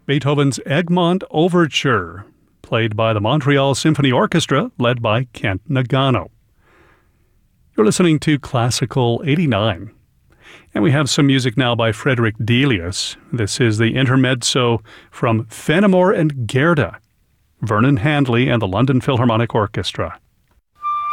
Beethoven's Egmont Overture, played by the Montreal Symphony Orchestra, led by Kent Nagano. You're listening to Classical 89. And we have some music now by Frederick Delius. This is the intermezzo from Fenimore and Gerda, Vernon Handley and the London Philharmonic Orchestra.